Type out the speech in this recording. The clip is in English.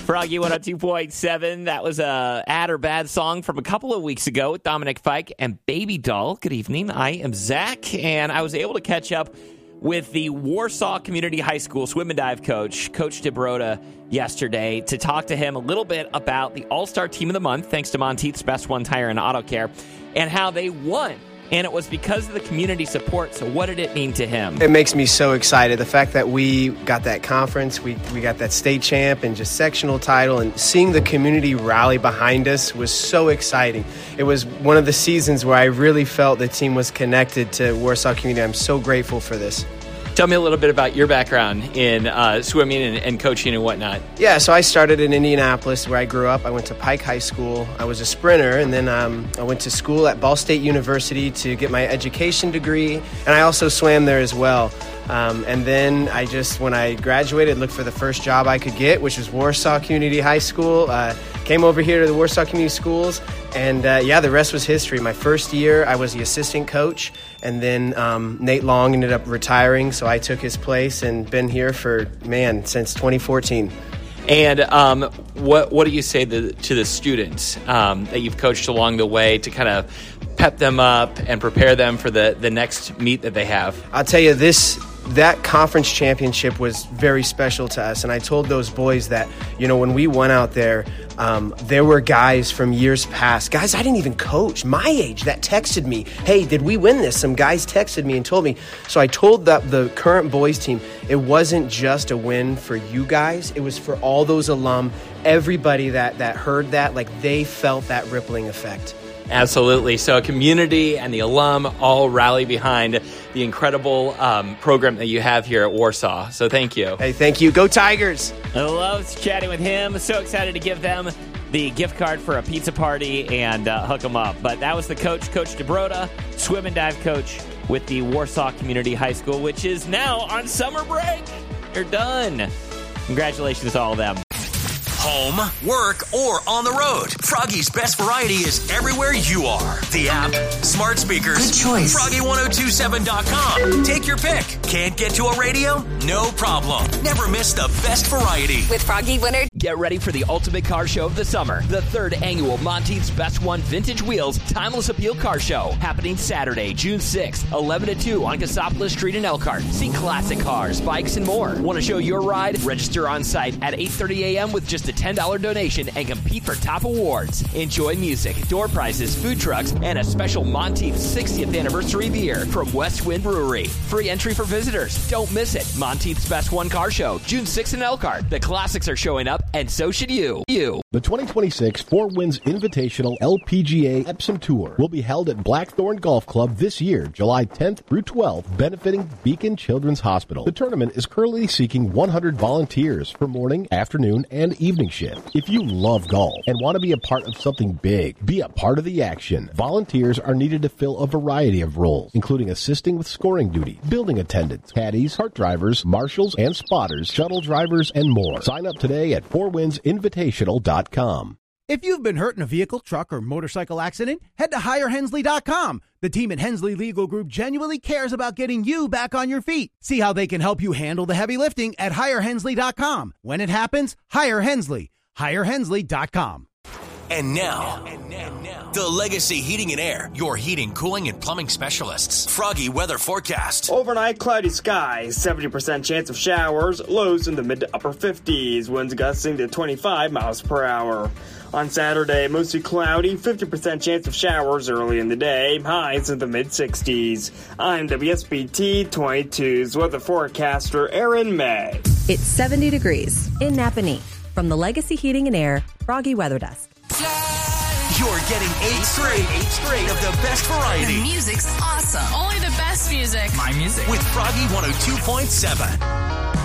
Froggy 102.7. That was a Add or Bad song from a couple of weeks ago with Dominic Fike and Baby Doll. Good evening. I am Zach, and I was able to catch up with the Warsaw Community High School swim and dive coach, Coach DeBroda, yesterday to talk to him a little bit about the All-Star Team of the Month, thanks to Monteith's Best One Tire and Auto Care, and how they won. And it was because of the community support. So what did it mean to him? It makes me so excited. The fact that we got that conference, we got that state champ and just sectional title, and seeing the community rally behind us was so exciting. It was one of the seasons where I really felt the team was connected to Warsaw community. I'm so grateful for this. Tell me a little bit about your background in swimming and coaching and whatnot. Yeah, so I started in Indianapolis, where I grew up. I went to Pike High School. I was a sprinter, and then I went to school at Ball State University to get my education degree, and I also swam there as well. And then when I graduated, looked for the first job I could get, which was Warsaw Community High School. Came over here to the Warsaw Community Schools, and the rest was history. My first year, I was the assistant coach, and then Nate Long ended up retiring, so I took his place and been here since 2014. And what do you say to the students that you've coached along the way to kind of pep them up and prepare them for the next meet that they have? I'll tell you that conference championship was very special to us, and I told those boys that, when we went out there, there were guys from years past, guys I didn't even coach, my age, that texted me, hey, did we win this? Some guys texted me and told me. So I told the current boys team, it wasn't just a win for you guys, it was for all those alum, everybody that heard that, like they felt that rippling effect. Absolutely. So community and the alum all rally behind the incredible program that you have here at Warsaw. So thank you. Hey, thank you. Go Tigers. I love chatting with him. So excited to give them the gift card for a pizza party and hook them up. But that was the Coach DeBroda, swim and dive coach with the Warsaw Community High School, which is now on summer break. You're done. Congratulations to all of them. Home, work, or on the road. Froggy's Best Variety is everywhere you are. The app, smart speakers, good choice. Froggy1027.com. Take your pick. Can't get to a radio? No problem. Never miss the best variety. With Froggy Winter. Get ready for the ultimate car show of the summer. The third annual Monteith's Best One Vintage Wheels Timeless Appeal Car Show. Happening Saturday, June 6th, 11 to 2 on Cassopolis Street in Elkhart. See classic cars, bikes, and more. Want to show your ride? Register on site at 8:30 a.m. with just a $10 donation and compete for top awards. Enjoy music, door prizes, food trucks, and a special Monteith 60th anniversary beer from West Wind Brewery. Free entry for visitors. Don't miss it. Monteith's Best One Car Show, June 6th in Elkhart. The classics are showing up, and so should you. The 2026 Four Winds Invitational LPGA Epsom Tour will be held at Blackthorn Golf Club this year, July 10th through 12th, benefiting Beacon Children's Hospital. The tournament is currently seeking 100 volunteers for morning, afternoon, and evening shift. If you love golf and want to be a part of something big, be a part of the action. Volunteers are needed to fill a variety of roles, including assisting with scoring duty, building attendants, caddies, cart drivers, marshals and spotters, shuttle drivers, and more. Sign up today at fourwindsinvitational.com. If you've been hurt in a vehicle, truck, or motorcycle accident, head to HireHensley.com. The team at Hensley Legal Group genuinely cares about getting you back on your feet. See how they can help you handle the heavy lifting at HireHensley.com. When it happens, hire Hensley. HireHensley.com. And now, the Legacy Heating and Air, your heating, cooling, and plumbing specialists. Froggy weather forecast. Overnight, cloudy skies, 70% chance of showers, lows in the mid to upper 50s, winds gusting to 25 miles per hour. On Saturday, mostly cloudy, 50% chance of showers early in the day, highs in the mid-60s. I'm WSBT 22's weather forecaster, Aaron May. It's 70 degrees in Napanee. From the Legacy Heating and Air, Froggy Weather Desk. You're getting 8 straight of the best variety. The music's awesome. Only the best music. My music. With Froggy 102.7.